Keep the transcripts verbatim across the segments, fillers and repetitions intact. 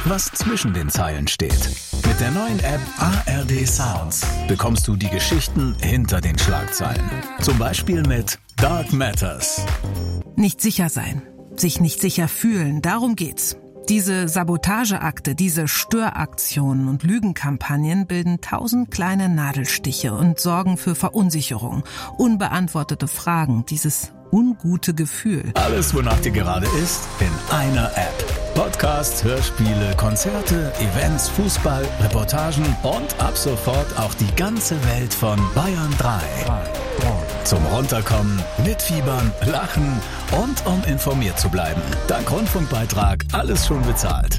was zwischen den Zeilen steht. Mit der neuen App A R D Sounds bekommst du die Geschichten hinter den Schlagzeilen. Zum Beispiel mit Dark Matters. Nicht sicher sein, sich nicht sicher fühlen, darum geht's. Diese Sabotageakte, diese Störaktionen und Lügenkampagnen bilden tausend kleine Nadelstiche und sorgen für Verunsicherung, unbeantwortete Fragen, dieses ungute Gefühl. Alles, wonach dir gerade ist, in einer App. Podcasts, Hörspiele, Konzerte, Events, Fußball, Reportagen und ab sofort auch die ganze Welt von Bayern drei. Zum Runterkommen, mitfiebern, lachen und um informiert zu bleiben. Dank Rundfunkbeitrag alles schon bezahlt.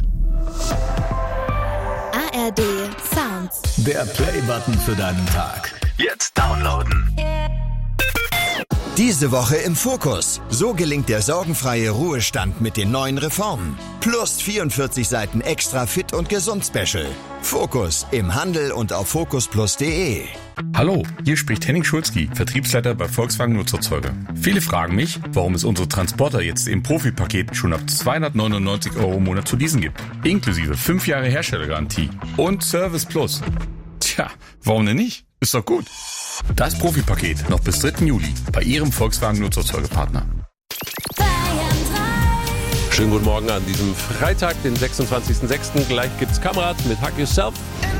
A R D Sounds. Der Play-Button für deinen Tag. Jetzt downloaden. Diese Woche im Fokus. So gelingt der sorgenfreie Ruhestand mit den neuen Reformen. Plus vierundvierzig Seiten extra fit und gesund Special. Fokus im Handel und auf fokus plus punkt de. Hallo, hier spricht Henning Schulzki, Vertriebsleiter bei Volkswagen Nutzerzeuger. Viele fragen mich, warum es unsere Transporter jetzt im Profi-Paket schon ab zweihundertneunundneunzig Euro im Monat zu leasen gibt. Inklusive fünf Jahre Herstellergarantie und Service Plus. Tja, warum denn nicht? Ist doch gut. Das Profi-Paket noch bis dritten Juli bei Ihrem Volkswagen Nutzerzeugerpartner. Schönen guten Morgen an diesem Freitag, den sechsundzwanzigsten sechsten Gleich gibt's Kamerad mit Hug Yourself.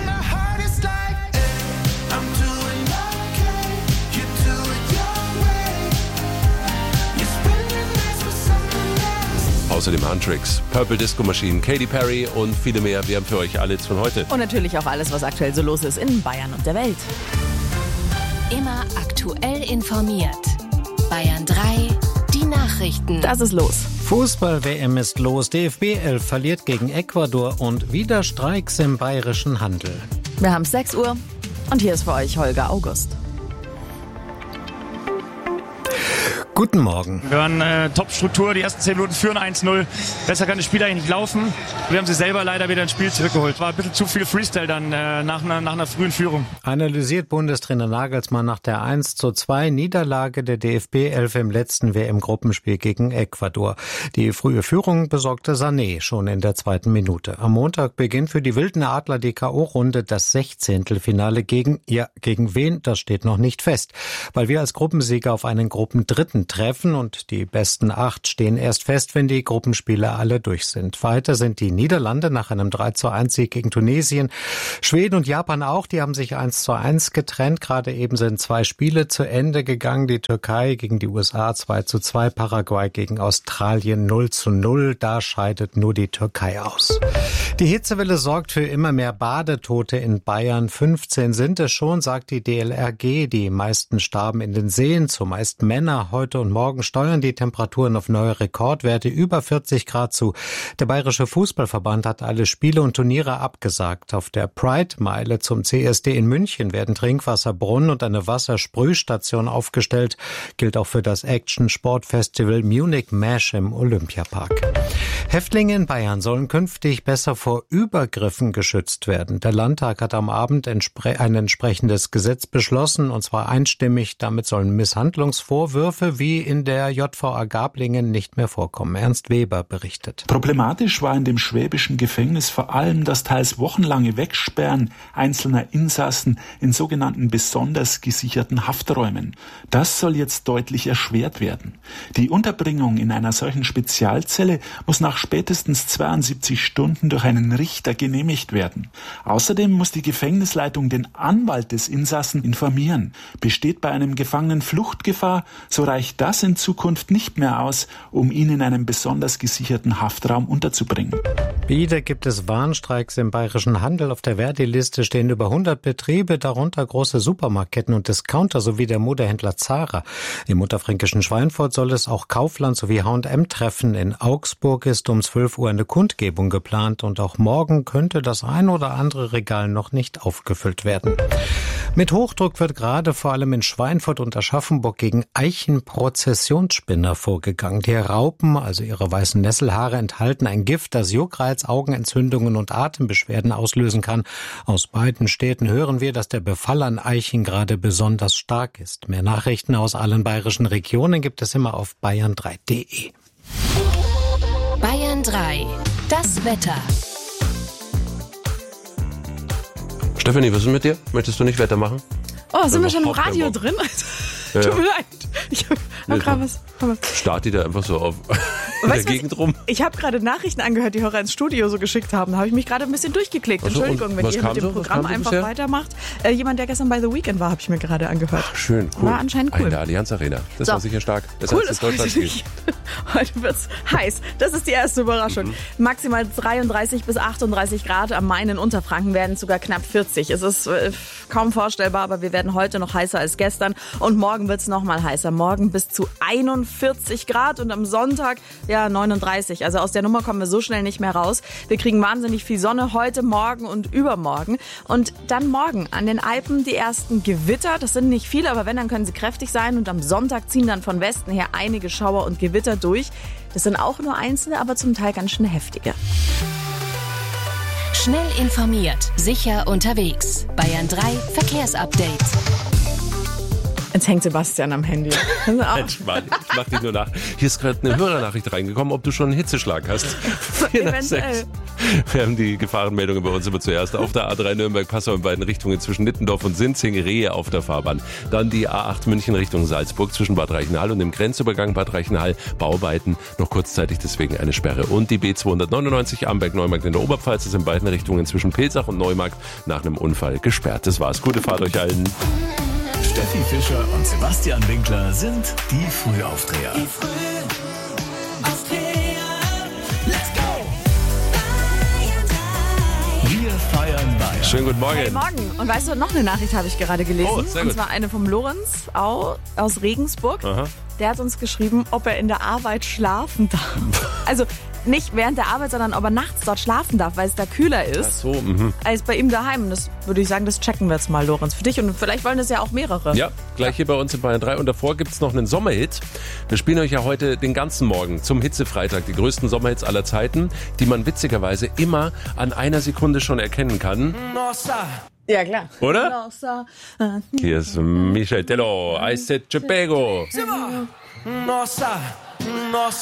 Außerdem Huntrix, Purple Disco Machine, Katy Perry und viele mehr. Wir haben für euch alles von heute. Und natürlich auch alles, was aktuell so los ist in Bayern und der Welt. Immer aktuell informiert. Bayern drei, die Nachrichten. Das ist los. Fußball-W M ist los. D F B elf verliert gegen Ecuador und wieder Streiks im bayerischen Handel. Wir haben sechs Uhr und hier ist für euch Holger August. Guten Morgen. Wir waren äh, Top-Struktur, die ersten zehn Minuten führen eins null. Besser kann das Spiel eigentlich nicht laufen. Wir haben sie selber leider wieder ins Spiel zurückgeholt. War ein bisschen zu viel Freestyle dann äh, nach, einer, nach einer frühen Führung. Analysiert Bundestrainer Nagelsmann nach der eins zu zwei Niederlage der D F B elf im letzten W M-Gruppenspiel gegen Ecuador. Die frühe Führung besorgte Sané schon in der zweiten Minute. Am Montag beginnt für die Wilden Adler die K O-Runde, das Sechzehntelfinale gegen, ja, gegen wen, das steht noch nicht fest. Weil wir als Gruppensieger auf einen Gruppendritten treffen und die besten acht stehen erst fest, wenn die Gruppenspiele alle durch sind. Weiter sind die Niederlande nach einem drei zu eins Sieg gegen Tunesien. Schweden und Japan auch, die haben sich eins zu eins getrennt. Gerade eben sind zwei Spiele zu Ende gegangen. Die Türkei gegen die U S A zwei zu zwei, Paraguay gegen Australien null zu null. Da scheidet nur die Türkei aus. Die Hitzewelle sorgt für immer mehr Badetote in Bayern. fünfzehn sind es schon, sagt die D L R G. Die meisten starben in den Seen, zumeist Männer. Heute und morgen steuern die Temperaturen auf neue Rekordwerte, über vierzig Grad zu. Der Bayerische Fußballverband hat alle Spiele und Turniere abgesagt. Auf der Pride-Meile zum C S D in München werden Trinkwasserbrunnen und eine Wassersprühstation aufgestellt. Gilt auch für das Action-Sport-Festival Munich Mash im Olympiapark. Häftlinge in Bayern sollen künftig besser vor Übergriffen geschützt werden. Der Landtag hat am Abend entspre- ein entsprechendes Gesetz beschlossen, und zwar einstimmig. Damit sollen Misshandlungsvorwürfe wie in der J V A Gablingen nicht mehr vorkommen. Ernst Weber berichtet. Problematisch war in dem schwäbischen Gefängnis vor allem das teils wochenlange Wegsperren einzelner Insassen in sogenannten besonders gesicherten Hafträumen. Das soll jetzt deutlich erschwert werden. Die Unterbringung in einer solchen Spezialzelle muss nach spätestens zweiundsiebzig Stunden durch einen Richter genehmigt werden. Außerdem muss die Gefängnisleitung den Anwalt des Insassen informieren. Besteht bei einem Gefangenen Fluchtgefahr, so reicht das in Zukunft nicht mehr aus, um ihn in einem besonders gesicherten Haftraum unterzubringen. Wieder gibt es Warnstreiks im bayerischen Handel. Auf der Verdi-Liste stehen über hundert Betriebe, darunter große Supermarketten und Discounter sowie der Modehändler Zara. Im unterfränkischen Schweinfurt soll es auch Kaufland sowie H und M treffen. In Augsburg ist um zwölf Uhr eine Kundgebung geplant und auch morgen könnte das ein oder andere Regal noch nicht aufgefüllt werden. Mit Hochdruck wird gerade vor allem in Schweinfurt und Aschaffenburg gegen Eichenprozessionsspinner vorgegangen. Die Raupen, also ihre weißen Nesselhaare, enthalten ein Gift, das Juckreiz, Augenentzündungen und Atembeschwerden auslösen kann. Aus beiden Städten hören wir, dass der Befall an Eichen gerade besonders stark ist. Mehr Nachrichten aus allen bayerischen Regionen gibt es immer auf bayern drei punkt de. Bayern drei. Das Wetter. Stefanie, was ist mit dir? Möchtest du nicht Wetter machen? Oh, sind Dann wir schon im überhaupt Radio keinen Bock. drin? Ja, Tut ja. mir leid. Ich hab, hab grad was. Start die da einfach so auf in der Weißt du, was Gegend rum. Ich habe gerade Nachrichten angehört, die Hörer ins Studio so geschickt haben. Da habe ich mich gerade ein bisschen durchgeklickt. Ach so, Entschuldigung, und wenn was ihr kam mit dem so? Was Programm kam so einfach bisher? weitermacht. Äh, jemand, der gestern bei The Weeknd war, habe ich mir gerade angehört. Schön, cool. War anscheinend cool. In der Allianz Arena. Das So. war sicher stark. Das Cool heißt, das ist heute Deutschlandspiel. nicht. Heute wird's heiß. Das ist die erste Überraschung. Mhm. Maximal dreiunddreißig bis achtunddreißig Grad. Am Main in Unterfranken werden es sogar knapp vierzig. Es ist äh, kaum vorstellbar, aber wir werden heute noch heißer als gestern. Und morgen wird's noch mal heißer. Morgen bis zu einundvierzig Grad und am Sonntag ja neununddreißig. Also aus der Nummer kommen wir so schnell nicht mehr raus. Wir kriegen wahnsinnig viel Sonne heute, morgen und übermorgen. Und dann morgen an den Alpen die ersten Gewitter. Das sind nicht viele, aber wenn, dann können sie kräftig sein. Und am Sonntag ziehen dann von Westen her einige Schauer und Gewitter durch. Das sind auch nur einzelne, aber zum Teil ganz schön heftige. Schnell informiert, sicher unterwegs. Bayern drei Verkehrsupdate. Jetzt hängt Sebastian am Handy. Das ist auch- Ich mach, ich mach dich nur nach. Hier ist gerade eine Hörernachricht reingekommen, ob du schon einen Hitzeschlag hast. vier nach Eventuell. sechs. Wir haben die Gefahrenmeldungen bei uns immer zuerst. Auf der A drei Nürnberg-Passau in beiden Richtungen zwischen Nittendorf und Sinzing, Rehe auf der Fahrbahn. Dann die A acht München Richtung Salzburg zwischen Bad Reichenhall und dem Grenzübergang Bad Reichenhall. Bauarbeiten, noch kurzzeitig deswegen eine Sperre. Und die B zweihundertneunundneunzig Amberg-Neumarkt in der Oberpfalz ist in beiden Richtungen zwischen Pilsach und Neumarkt nach einem Unfall gesperrt. Das war's. Gute Fahrt euch allen. Steffi Fischer und Sebastian Winkler sind die Frühaufdreher. Wir feiern Bayern. Schönen guten Morgen. Hey, morgen. Und weißt du, noch eine Nachricht habe ich gerade gelesen. Oh, sehr und gut. zwar eine vom Lorenz au, aus Regensburg. Aha. Der hat uns geschrieben, ob er in der Arbeit schlafen darf. Also nicht während der Arbeit, sondern ob er nachts dort schlafen darf, weil es da kühler Ach ist so, mhm. als bei ihm daheim. Das würde ich sagen, das checken wir jetzt mal, Lorenz, für dich. Und vielleicht wollen das ja auch mehrere. Ja, gleich hier bei uns in Bayern drei. Und davor gibt's noch einen Sommerhit. Wir spielen euch ja heute den ganzen Morgen zum Hitzefreitag die größten Sommerhits aller Zeiten, die man witzigerweise immer an einer Sekunde schon erkennen kann. Ja, klar. Oder? Hier ist Michel Tello, I said Chepego. Nossa, nossa.